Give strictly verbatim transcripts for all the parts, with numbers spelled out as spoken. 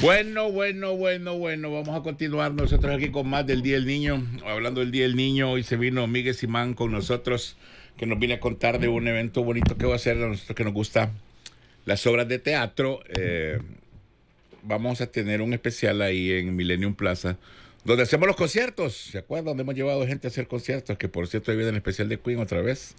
Bueno, bueno, bueno, bueno, vamos a continuar nosotros aquí con más del Día del Niño. Hablando del Día del Niño, hoy se vino Miguel Simán con nosotros, que nos viene a contar de un evento bonito que va a hacer a nosotros que nos gusta las obras de teatro. Eh, vamos a tener un especial ahí en Millennium Plaza, donde hacemos los conciertos. ¿Se acuerdan? Donde hemos llevado gente a hacer conciertos, que por cierto, ahí viene el especial de Queen otra vez.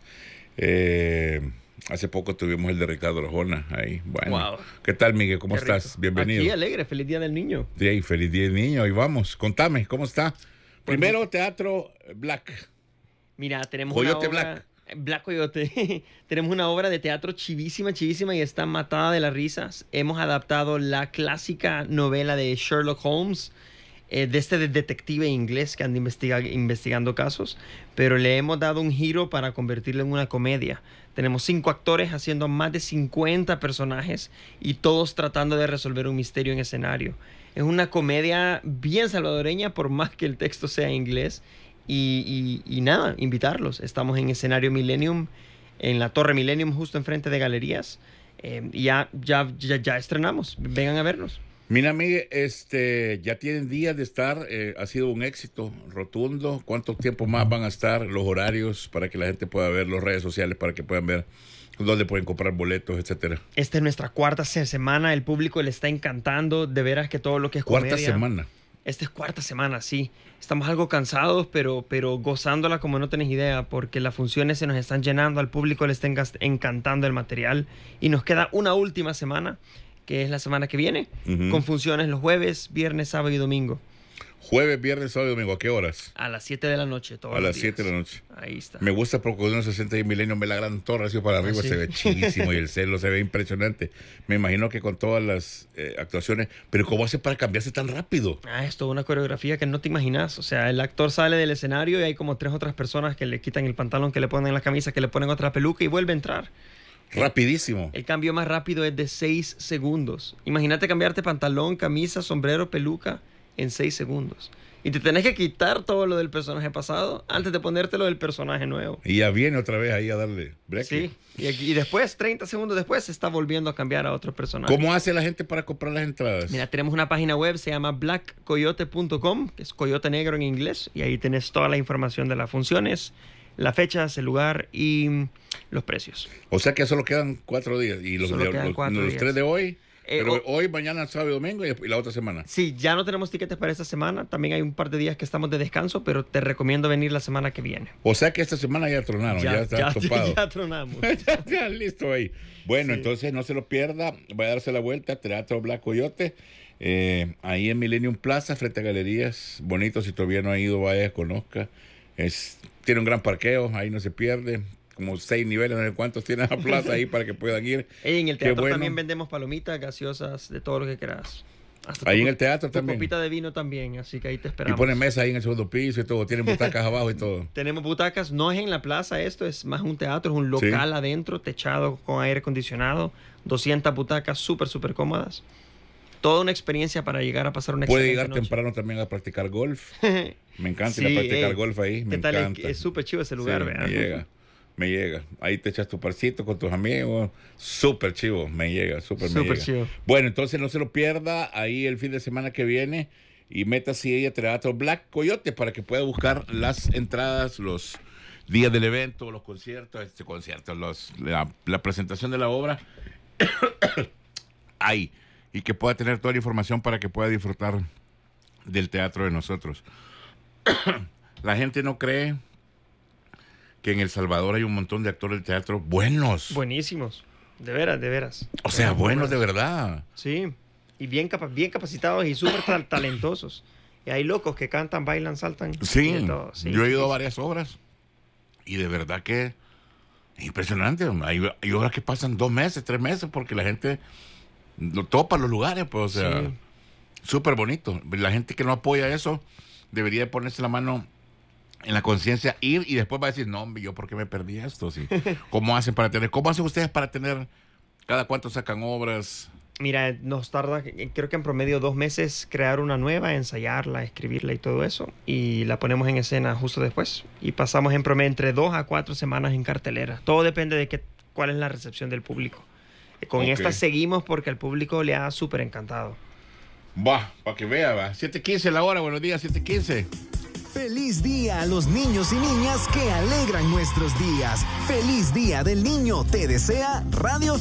Eh... Hace poco tuvimos el de Ricardo Arjona ahí. Bueno, wow. ¿Qué tal, Miguel? ¿Cómo Qué estás? Rico. Bienvenido. Aquí alegre, feliz Día del Niño. Sí, feliz Día del Niño. Ahí vamos. Contame, ¿cómo está? Primero, pues, Teatro Black. Mira, tenemos Coyote una obra... Black. Black Coyote. Tenemos una obra de teatro chivísima, chivísima y está matada de las risas. Hemos adaptado la clásica novela de Sherlock Holmes, eh, de este detective inglés que anda investiga investigando casos, pero le hemos dado un giro para convertirlo en una comedia. Tenemos cinco actores haciendo más de cincuenta personajes y todos tratando de resolver un misterio en escenario. Es una comedia bien salvadoreña, por más que el texto sea inglés. Y, y, y nada, invitarlos. Estamos en escenario Millennium, en la Torre Millennium, justo enfrente de Galerías. Eh, y ya, ya, ya, ya estrenamos. Vengan a vernos. Mira, Miguel, este, ya tienen días de estar, eh, ha sido un éxito rotundo. ¿Cuánto tiempo más van a estar? Los horarios para que la gente pueda ver, las redes sociales para que puedan ver dónde pueden comprar boletos, etcétera. Esta es nuestra cuarta semana, el público le está encantando, de veras que todo lo que es comedia. ¿Cuarta semana? Esta es cuarta semana, sí. Estamos algo cansados, pero, pero gozándola como no tenés idea, porque las funciones se nos están llenando, al público le está encantando el material y nos queda una última semana, que es la semana que viene, uh-huh. con funciones los jueves, viernes, sábado y domingo. Jueves, viernes, sábado y domingo. ¿A qué horas? A las siete de la noche. Todos a los las días. siete de la noche. Ahí está. Me gusta porque uno se siente en Milenio, ve la gran torre así para arriba, ¿Ah, sí? Se ve chidísimo y el cielo se ve impresionante. Me imagino que con todas las eh, actuaciones, pero ¿cómo hace para cambiarse tan rápido? Ah, es toda una coreografía que no te imaginas. O sea, el actor sale del escenario y hay como tres otras personas que le quitan el pantalón, que le ponen la camisa, que le ponen otra peluca y vuelve a entrar. Rapidísimo. El, el cambio más rápido es de seis segundos. Imagínate cambiarte pantalón, camisa, sombrero, peluca en seis segundos. Y te tenés que quitar todo lo del personaje pasado antes de ponerte lo del personaje nuevo. Y ya viene otra vez ahí a darle break. Sí, y, aquí, y después, treinta segundos después, se está volviendo a cambiar a otro personaje. ¿Cómo hace la gente para comprar las entradas? Mira, tenemos una página web, se llama black coyote punto com, que es coyote negro en inglés, y ahí tenés toda la información de las funciones, las fechas, el lugar y los precios. O sea que solo quedan cuatro días. Y los, de, los, los días. tres de hoy... Eh, Pero o, hoy, mañana, sábado y domingo y la otra semana. Sí, ya no tenemos tiquetes para esta semana. También hay un par de días que estamos de descanso, pero te recomiendo venir la semana que viene. O sea que esta semana ya tronaron, ya, ya está ya, topado. Ya, ya tronamos. ya, ya, listo ahí. Bueno, sí. Entonces no se lo pierda. Vaya a darse la vuelta, Teatro Black Coyote. Eh, ahí en Millennium Plaza, frente a Galerías. Bonito, si todavía no ha ido, vaya, conozca. Es, tiene un gran parqueo, ahí no se pierde. Como seis niveles, no sé cuántos tiene la plaza ahí para que puedan ir. Hey, en el teatro bueno. También vendemos palomitas, gaseosas, de todo lo que quieras. Hasta ahí tu, en el teatro tu también. Copita de vino también, así que ahí te esperamos. Y ponen mesa ahí en el segundo piso y todo. Tienen butacas abajo y todo. Tenemos butacas, no es en la plaza esto, es más un teatro, es un local sí. adentro, techado con aire acondicionado. doscientas butacas súper, súper cómodas. Toda una experiencia para llegar a pasar una Puede llegar noche. temprano también a practicar golf. Me encanta sí, ir a practicar eh, golf ahí. Me ¿qué tal? encanta. Es súper chivo ese lugar, sí, ¿verdad? Me llega. Me llega. Ahí te echas tu parcito con tus amigos. Súper chivo. Me llega. Súper me llega. Chivo. Bueno, entonces no se lo pierda ahí el fin de semana que viene. Y métase ahí a Teatro Black Coyote para que pueda buscar las entradas, los días del evento, los conciertos, este concierto, los, la, la presentación de la obra. Ahí. Y que pueda tener toda la información para que pueda disfrutar del teatro de nosotros. La gente no cree que en El Salvador hay un montón de actores de teatro buenos. Buenísimos. De veras, de veras. O sea, buenos de verdad. Sí. Y bien, capa bien capacitados y súper tal talentosos. Y hay locos que cantan, bailan, saltan. Sí. sí yo he ido sí. a varias obras. Y de verdad que es impresionante. Hay, hay obras que pasan dos meses, tres meses, porque la gente lo topa los lugares. Pues, o sea, sí. súper bonito. La gente que no apoya eso debería ponerse la mano en la conciencia, ir y después va a decir, no, hombre, yo por qué me perdí esto. ¿Sí? ¿Cómo hacen para tener? ¿Cómo hacen ustedes para tener? ¿Cada cuánto sacan obras? Mira, nos tarda, creo que en promedio dos meses crear una nueva, ensayarla, escribirla y todo eso. Y la ponemos en escena justo después. Y pasamos en promedio entre dos a cuatro semanas en cartelera. Todo depende de qué, cuál es la recepción del público. Con okay. esta seguimos porque al público le ha súper encantado. Va, para que vea, va. siete quince la hora, buenos días, siete quince. Feliz día a los niños y niñas que alegran nuestros días. Feliz Día del Niño, te desea Radio